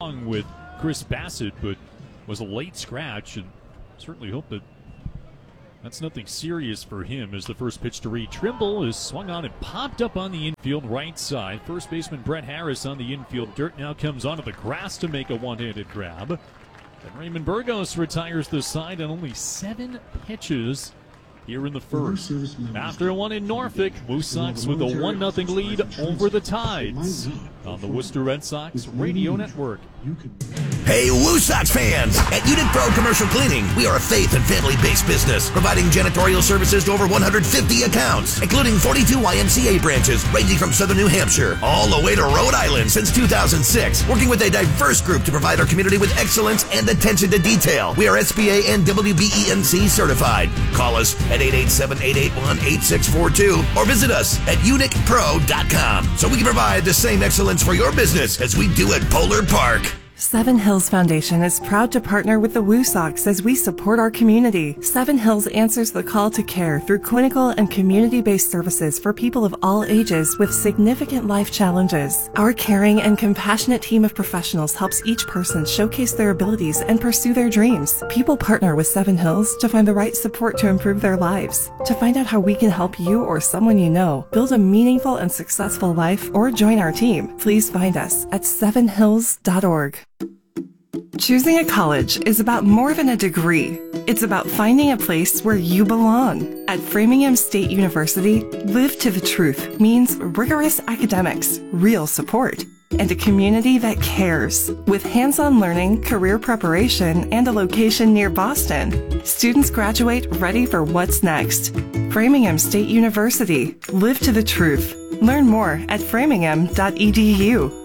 with Chris Bassitt, but was a late scratch, and certainly hope that that's nothing serious for him. As the first pitch to Reed Trimble is swung on and popped up on the infield right side. First baseman Brett Harris on the infield dirt now comes onto the grass to make a one-handed grab. And Raymond Burgos retires the side on only 7 pitches here in the first. After one in Norfolk, Woo Sox with a 1-0 lead over the Tides on the Worcester Red Sox Radio Network. Hey, Woo Sox fans! At Unit Pro Commercial Cleaning, we are a faith and family-based business, providing janitorial services to over 150 accounts, including 42 YMCA branches, ranging from southern New Hampshire all the way to Rhode Island since 2006, working with a diverse group to provide our community with excellence and attention to detail. We are SBA and WBENC certified. Call us at 887-881-8642 or visit us at unicpro.com so we can provide the same excellence for your business as we do at Polar Park. Seven Hills Foundation is proud to partner with the Woo Sox as we support our community. Seven Hills answers the call to care through clinical and community-based services for people of all ages with significant life challenges. Our caring and compassionate team of professionals helps each person showcase their abilities and pursue their dreams. People partner with Seven Hills to find the right support to improve their lives. To find out how we can help you or someone you know build a meaningful and successful life or join our team, please find us at sevenhills.org. Choosing a college is about more than a degree. It's about finding a place where you belong. At Framingham State University, Live to the Truth means rigorous academics, real support, and a community that cares. With hands-on learning, career preparation, and a location near Boston, students graduate ready for what's next. Framingham State University, Live to the Truth. Learn more at framingham.edu.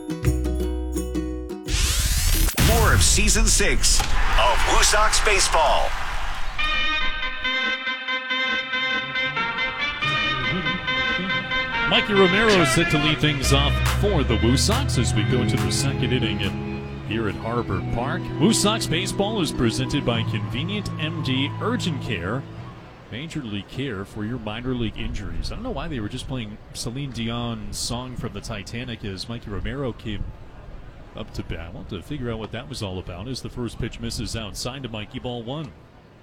Of Season 6 of Woo Sox Baseball. Mikey Romero set to lead things off for the Woo Sox as we go to the second inning here at Harbor Park. Woo Sox Baseball is presented by Convenient MD Urgent Care. Majorly care for your minor league injuries. I don't know why they were just playing Celine Dion's song from the Titanic as Mikey Romero came up to bat. I want to figure out what that was all about as the first pitch misses outside to Mikey, ball 1.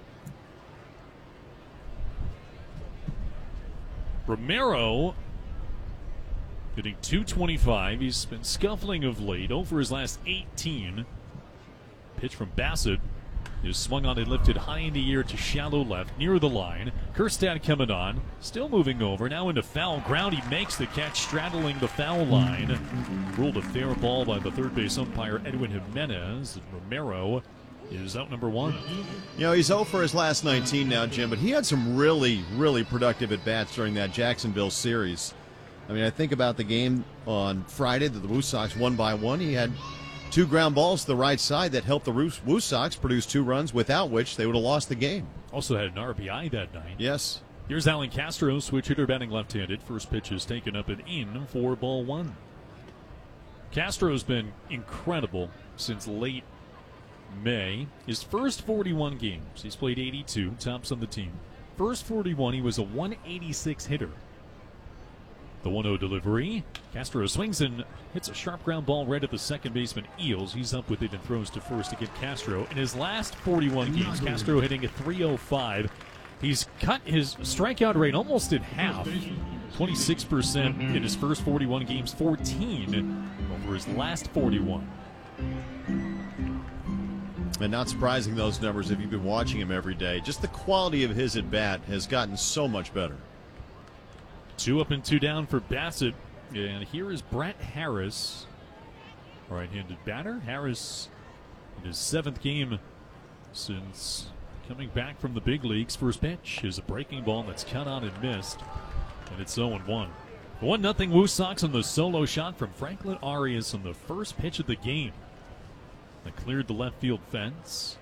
Romero hitting .225. He's been scuffling of late. Over his last 18. Pitch from Bassitt is swung on and lifted high in the air to shallow left near the line. Kjerstad coming on, still moving over, now into foul ground. He makes the catch straddling the foul line. Ruled a fair ball by the third base umpire Edwin Jimenez. Romero is out number 1. You know, he's 0 for his last 19 now, Jim, but he had some really, really productive at-bats during that Jacksonville series. I mean, I think about the game on Friday that the Woo Sox won by 1. He had 2 ground balls to the right side that helped the Woo Sox produce 2 runs, without which they would have lost the game. Also had an RBI that night. Yes. Here's Alan Castro, switch hitter, batting left-handed. First pitch is taken up and in for ball 1. Castro's been incredible since late May. His first 41 games, he's played 82, tops on the team. First 41, he was a 186 hitter. The 1-0 delivery. Castro swings and hits a sharp ground ball right at the second baseman Eels. He's up with it and throws to first to get Castro. In his last 41 games, Castro hitting a .305. He's cut his strikeout rate almost in half. 26% in his first 41 games, 14 over his last 41. And not surprising, those numbers, if you've been watching him every day. Just the quality of his at-bat has gotten so much better. 2 up and 2 down for Bassitt. And here is Brett Harris, right-handed batter. Harris in his 7th game since coming back from the big leagues. First pitch is a breaking ball that's cut on and missed. And it's 0-1. 1-0 Woo Sox on the solo shot from Franklin Arias on the first pitch of the game. That cleared the left field fence.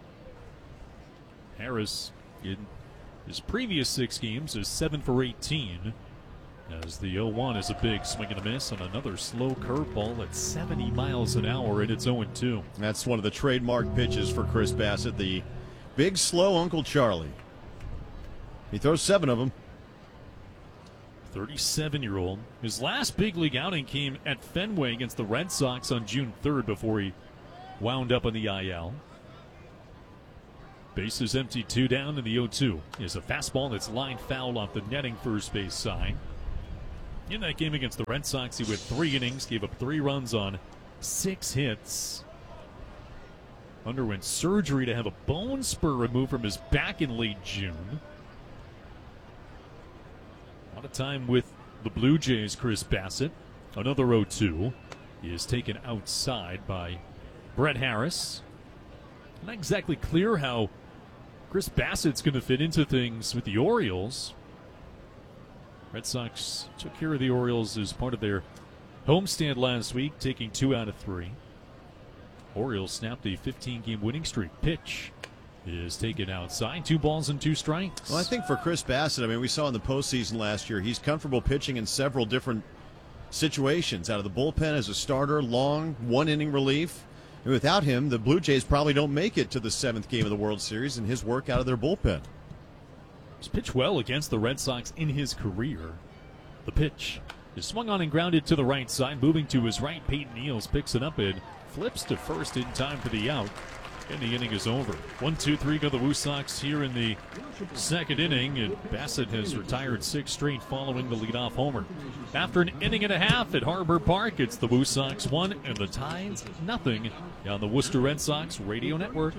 Harris in his previous 6 games is 7 for 18. As the 0-1 is a big swing and a miss on another slow curveball at 70 miles an hour, and it's 0-2. That's one of the trademark pitches for Chris Bassitt, the big, slow Uncle Charlie. He throws 7 of them. 37-year-old. His last big league outing came at Fenway against the Red Sox on June 3rd before he wound up on the IL. Bases empty, 2 down, and the 0-2 is a fastball that's lined foul off the netting first base side. In that game against the Red Sox, he went 3 innings, gave up 3 runs on 6 hits. Underwent surgery to have a bone spur removed from his back in late June. A lot of time with the Blue Jays, Chris Bassitt. Another 0-2 is taken outside by Brett Harris. Not exactly clear how Chris Bassitt's going to fit into things with the Orioles. Red Sox took care of the Orioles as part of their homestand last week, taking 2 out of 3. Orioles snapped a 15-game winning streak. Pitch is taken outside. 2 balls and 2 strikes. Well, I think for Chris Bassitt, I mean, we saw in the postseason last year, he's comfortable pitching in several different situations. Out of the bullpen as a starter, long, 1-inning relief. And without him, the Blue Jays probably don't make it to the 7th game of the World Series in his work out of their bullpen. He's pitched well against the Red Sox in his career. The pitch is swung on and grounded to the right side. Moving to his right, Peyton Neals picks it up and flips to first in time for the out. And the inning is over. 1-2-3 go the Woo Sox here in the 2nd inning, and Bassitt has retired 6 straight following the leadoff homer. After an inning and a half at Harbor Park, it's the Woo Sox 1 and the Tides 0 on the Worcester Red Sox Radio Network.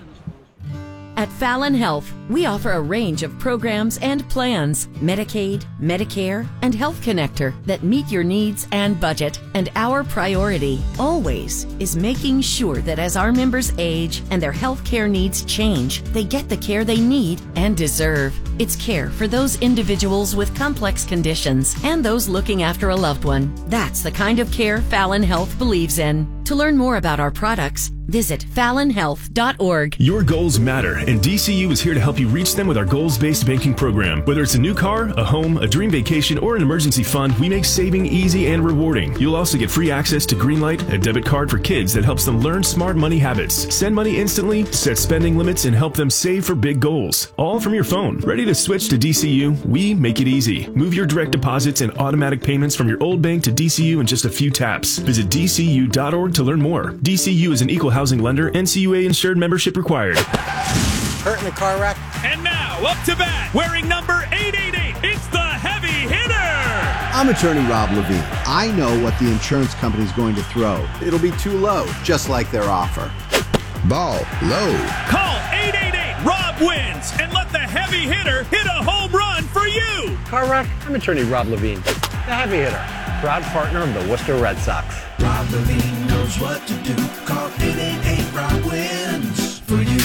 At Fallon Health, we offer a range of programs and plans, Medicaid, Medicare, and Health Connector that meet your needs and budget. And our priority, always, is making sure that as our members age and their health care needs change, they get the care they need and deserve. It's care for those individuals with complex conditions and those looking after a loved one. That's the kind of care Fallon Health believes in. To learn more about our products, visit fallonhealth.org. Your goals matter, and DCU is here to help you reach them with our goals-based banking program. Whether it's a new car, a home, a dream vacation, or an emergency fund, we make saving easy and rewarding. You'll also get free access to Greenlight, a debit card for kids that helps them learn smart money habits. Send money instantly, set spending limits, and help them save for big goals. All from your phone. Ready to switch to DCU? We make it easy. Move your direct deposits and automatic payments from your old bank to DCU in just a few taps. Visit DCU.org to learn more. DCU is an equal housing lender. NCUA insured membership required. Hurt in a car wreck? And now, up to bat, wearing number 888, it's the heavy hitter! I'm attorney Rob Levine. I know what the insurance company's going to throw. It'll be too low, just like their offer. Ball low. Call 888-ROB wins and let the heavy hitter hit a home run for you! Car wreck? I'm attorney Rob Levine, the heavy hitter, proud partner of the Worcester Red Sox. Rob Levine knows what to do. Call 888-ROB wins for you.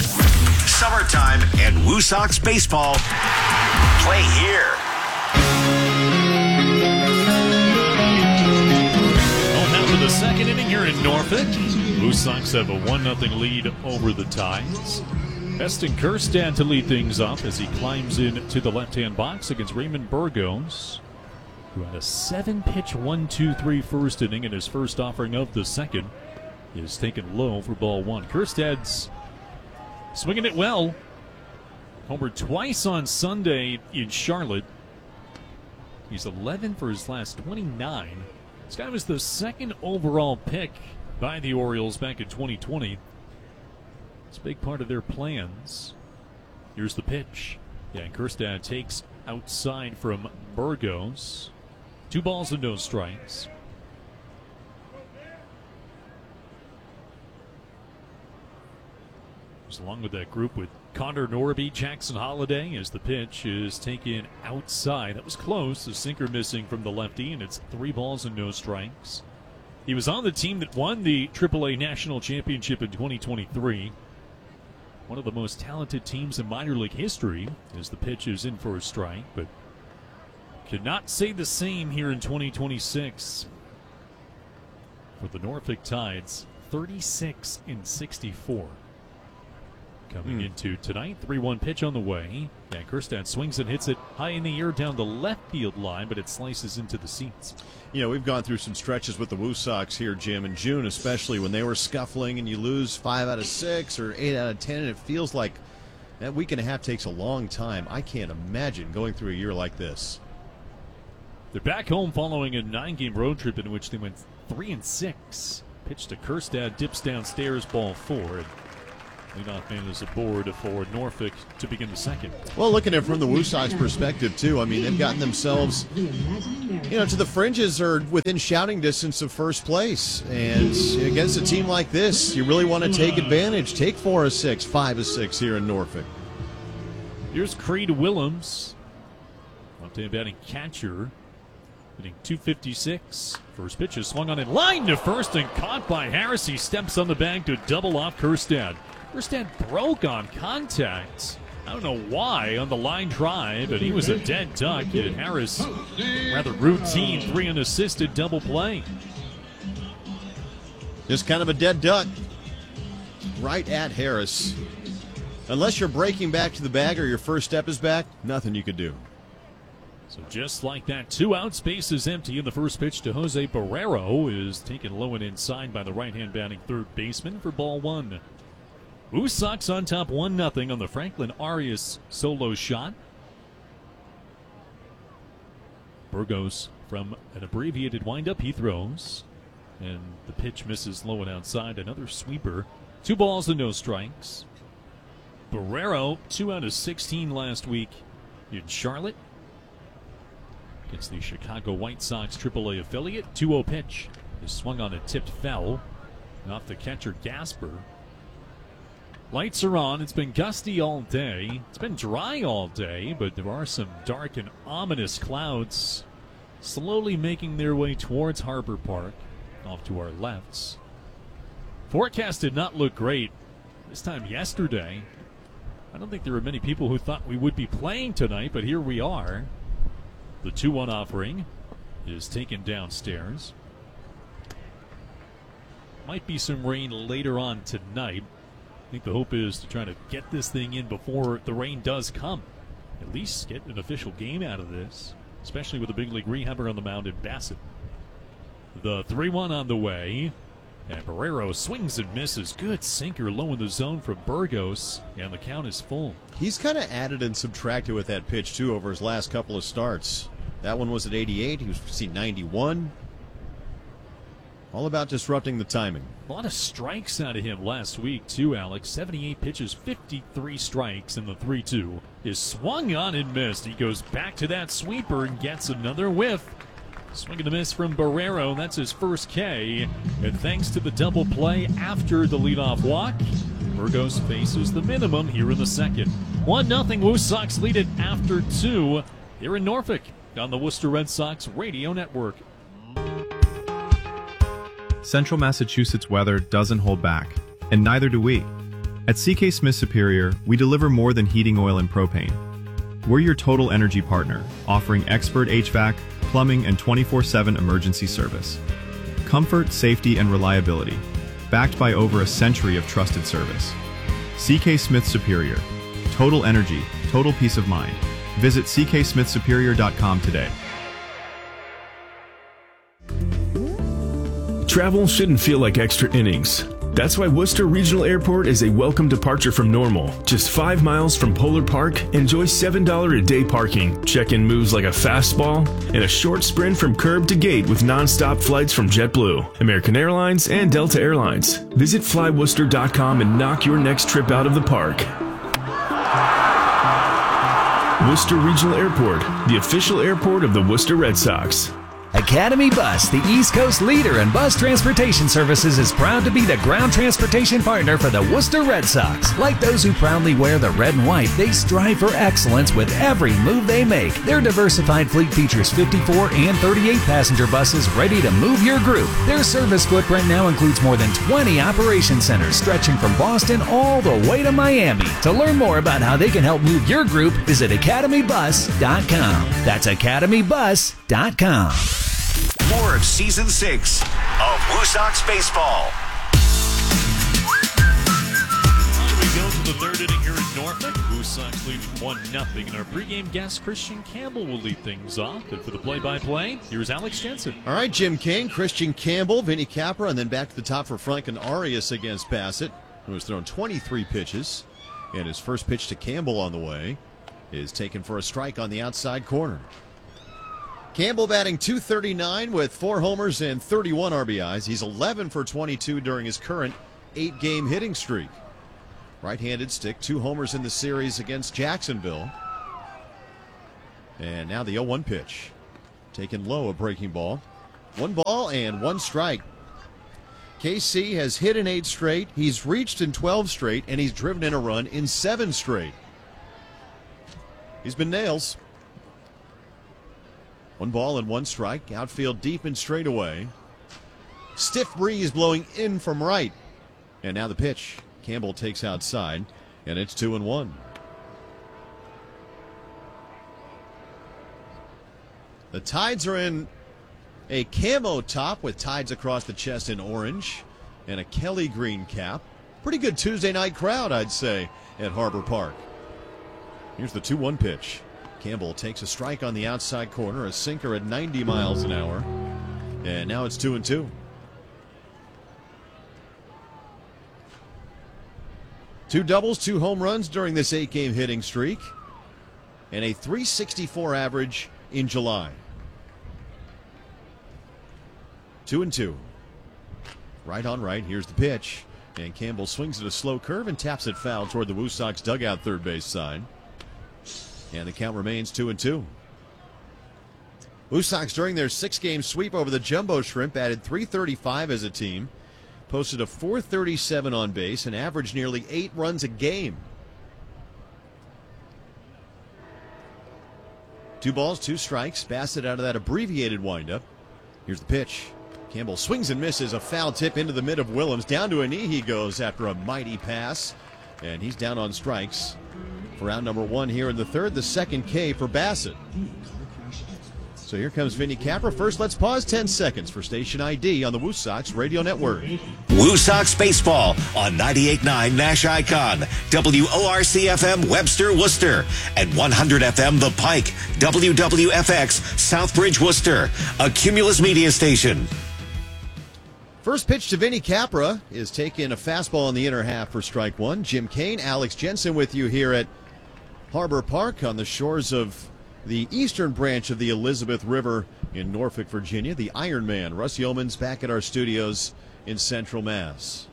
Summertime and Woo Sox baseball. Play here. Well, now for the 2nd inning here in Norfolk. Woo Sox have a 1-0 lead over the Tides. Heston Kjerstad to lead things off as he climbs into the left-hand box against Raymond Burgos, who had a 7-pitch 1-2-3 first inning, and his first offering of the 2nd is taken low for ball 1. Kjerstad's swinging it well. Homered twice on Sunday in Charlotte. He's 11 for his last 29. This guy was the 2nd overall pick by the Orioles back in 2020. It's a big part of their plans. Here's the pitch. Yeah, and Kjerstad takes outside from Burgos. 2 balls and no strikes. Along with that group with Connor Norby, Jackson Holiday, as the pitch is taken outside. That was close. The sinker missing from the lefty, and it's 3 balls and no strikes. He was on the team that won the AAA National Championship in 2023. One of the most talented teams in minor league history, as the pitch is in for a strike, but cannot say the same here in 2026 for the Norfolk Tides. 36-64. Coming into tonight, 3-1 pitch on the way. And Kjerstad swings and hits it high in the air down the left field line, but it slices into the seats. You know, we've gone through some stretches with the Woo Sox here, Jim, in June especially, when they were scuffling and you lose 5 out of 6 or 8 out of 10, and it feels like that week and a half takes a long time. I can't imagine going through a year like this. They're back home following a 9-game road trip in which they went 3-6. Pitch to Kjerstad, dips downstairs, ball 4. And leadoff man is aboard for Norfolk to begin the second. Well, looking at it from the Woo Sox perspective, too, I mean, they've gotten themselves, to the fringes or within shouting distance of first place. And against a team like this, you really want to take advantage. Take 4 of 6, 5 of 6 here in Norfolk. Here's Creed Willems, left-hand batting catcher, hitting .256. First pitch is swung on in line to first and caught by Harris. He steps on the bag to double off Kjerstad. Kjerstad broke on contact. I don't know why on the line drive, but he was a dead duck. And Harris, rather routine 3 unassisted double play. Just kind of a dead duck right at Harris. Unless you're breaking back to the bag or your first step is back, nothing you could do. So just like that, 2 out, space is empty, and the first pitch to Jose Barrero is taken low and inside by the right-hand batting third baseman for ball 1. Woo Sox on top 1-0 on the Franklin Arias solo shot. Burgos from an abbreviated windup, he throws, and the pitch misses low and outside. Another sweeper. 2 balls and no strikes. Barrero, 2 out of 16 last week in Charlotte. Against the Chicago White Sox AAA affiliate. 2-0 pitch is swung on a tipped foul. Off the catcher Gasper. Lights are on. It's been gusty all day. It's been dry all day, but there are some dark and ominous clouds slowly making their way towards Harbor Park. Off to our lefts. Forecast did not look great this time yesterday. I don't think there were many people who thought we would be playing tonight, but here we are. The 2-1 offering is taken downstairs. Might be some rain later on tonight. I think the hope is to try to get this thing in before the rain does come. At least get an official game out of this, especially with a big league rehabber on the mound in Bassett. The 3-1 on the way. And Barrero swings and misses. Good sinker low in the zone from Burgos, and the count is full. He's kind of added and subtracted with that pitch, too, over his last couple of starts. That one was at 88. He was seen 91. All about disrupting the timing. A lot of strikes out of him last week, too, Alex. 78 pitches, 53 strikes, and the 3-2 is swung on and missed. He goes back to that sweeper and gets another whiff. Swing and a miss from Barrero. That's his first K. And thanks to the double play after the leadoff walk, Burgos faces the minimum here in the second. 1-0 Woo Sox lead it after 2 here in Norfolk on the Worcester Red Sox Radio Network. Central Massachusetts weather doesn't hold back, and neither do we. At CK Smith Superior, we deliver more than heating oil and propane. We're your total energy partner, offering expert HVAC, plumbing, and 24/7 emergency service. Comfort, safety, and reliability, backed by over a century of trusted service. CK Smith Superior. Total energy, total peace of mind. Visit cksmithsuperior.com today. Travel shouldn't feel like extra innings. That's why Worcester Regional Airport is a welcome departure from normal. Just 5 miles from Polar Park, enjoy $7 a day parking, check-in moves like a fastball, and a short sprint from curb to gate with non-stop flights from JetBlue, American Airlines, and Delta Airlines. Visit flyworcester.com and knock your next trip out of the park. Worcester Regional Airport, the official airport of the Worcester Red Sox. Academy Bus, the East Coast leader in bus transportation services, is proud to be the ground transportation partner for the Worcester Red Sox. Like those who proudly wear the red and white, they strive for excellence with every move they make. Their diversified fleet features 54 and 38 passenger buses ready to move your group. Their service footprint now includes more than 20 operation centers stretching from Boston all the way to Miami. To learn more about how they can help move your group, visit academybus.com. That's academybus.com. More of Season 6 of Woo Sox Baseball. We go to the third inning here in Norfolk. Woo Sox leading 1-0. And our pregame guest, Christian Campbell, will lead things off. And for the play-by-play, here's Alex Jensen. All right, Jim Kane, Christian Campbell, Vinny Capra, and then back to the top for Franklin Arias against Bassett, who has thrown 23 pitches. And his first pitch to Campbell on the way is taken for a strike on the outside corner. Campbell batting .239 with 4 homers and 31 RBIs. He's 11 for 22 during his current 8-game hitting streak. Right-handed stick, 2 homers in the series against Jacksonville. And now the 0-1 pitch. Taken low, a breaking ball. 1 ball and 1 strike. KC has hit in 8 straight. He's reached in 12 straight, and he's driven in a run in 7 straight. He's been nails. 1 ball and 1 strike. Outfield deep and straight away. Stiff breeze blowing in from right. And now the pitch. Campbell takes outside, and it's 2-1. The Tides are in a camo top with Tides across the chest in orange and a Kelly green cap. Pretty good Tuesday night crowd, I'd say, at Harbor Park. Here's the 2-1 pitch. Campbell takes a strike on the outside corner, a sinker at 90 miles an hour. And now it's 2-2. 2 doubles, 2 home runs during this 8-game hitting streak, and a .364 average in July. 2-2. Right on right. Here's the pitch. And Campbell swings at a slow curve and taps it foul toward the Woo Sox dugout third base side. And the count remains 2-2. Woo Sox, during their 6-game sweep over the Jumbo Shrimp, added .335 as a team, posted a .437 on base, and averaged nearly 8 runs a game. 2 balls, 2 strikes. Bassett out of that abbreviated windup. Here's the pitch. Campbell swings and misses, a foul tip into the mid of Willems. Down to a knee he goes after a mighty pass, and he's down on strikes for round number 1 here in the third. The second K for Bassett. So here comes Vinny Capra. First, let's pause 10 seconds for station ID on the Woo Sox Radio Network. Woo Sox Baseball on 98.9 Nash Icon, WORC-FM Webster, Worcester, and 100 FM The Pike, WWFX Southbridge, Worcester, a Cumulus media station. First pitch to Vinny Capra is taking a fastball in the inner half for strike 1. Jim Kane, Alex Jensen with you here at Harbor Park on the shores of the eastern branch of the Elizabeth River in Norfolk, Virginia. The Iron Man, Russ Yeomans, back at our studios in Central Mass.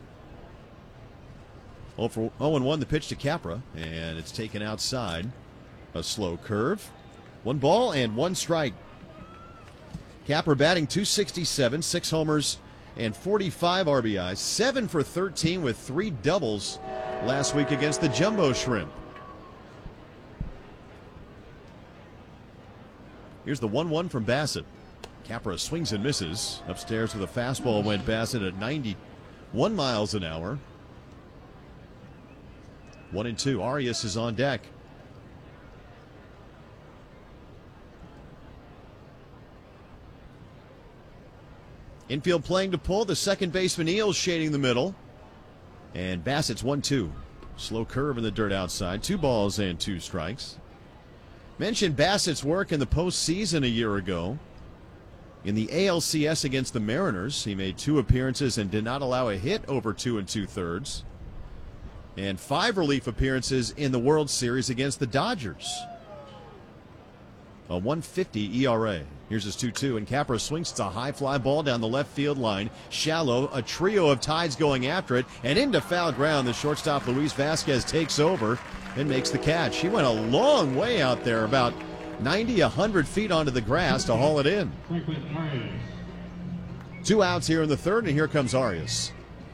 0-1 the pitch to Capra, and it's taken outside. A slow curve. 1 ball and 1 strike. Capra batting .267, 6 homers and 45 RBIs, 7 for 13 with 3 doubles last week against the Jumbo Shrimp. Here's the 1-1 from Bassett. Capra swings and misses. Upstairs with a fastball went Bassett at 91 miles an hour. 1-2. Arias is on deck. Infield playing to pull. The second baseman Eels shading the middle. And Bassett's 1-2. Slow curve in the dirt outside. 2 balls and 2 strikes. Mentioned Bassett's work in the postseason a year ago. In the ALCS against the Mariners, he made 2 appearances and did not allow a hit over 2 2/3. And 5 relief appearances in the World Series against the Dodgers. A 1.50 ERA. Here's his 2-2, and Capra swings. It's a high fly ball down the left field line. Shallow, a trio of Tides going after it, and into foul ground. The shortstop Luis Vasquez takes over and makes the catch. He went a long way out there, about 90, 100 feet onto the grass to haul it in. 2 outs here in the third, and here comes Arias.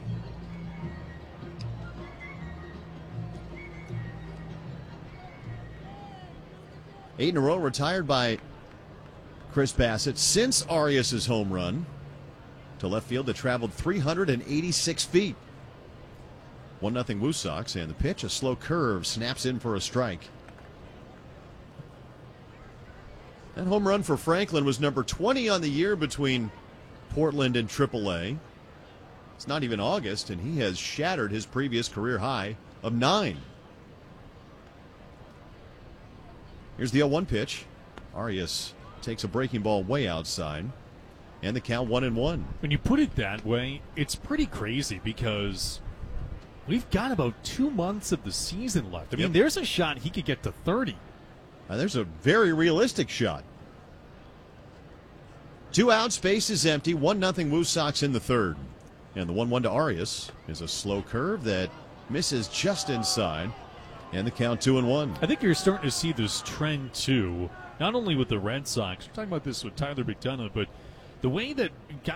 Eight in a row retired by Chris Bassett since Arias' home run to left field that traveled 386 feet. 1-0 Woo Sox, and the pitch, a slow curve, snaps in for a strike. That home run for Franklin was number 20 on the year between Portland and AAA. It's not even August, and he has shattered his previous career high of 9. Here's the 0-1 pitch. Arias takes a breaking ball way outside, and the count 1-1. When you put it that way, it's pretty crazy because we've got about 2 months of the season left. I mean, there's a shot he could get to 30. There's a very realistic shot. 2 outs, base is empty. 1-0 Woo Sox in the third. And the 1-1 to Arias is a slow curve that misses just inside. And the count 2-1. I think you're starting to see this trend, too, not only with the Red Sox. We're talking about this with Tyler McDonough, but the way that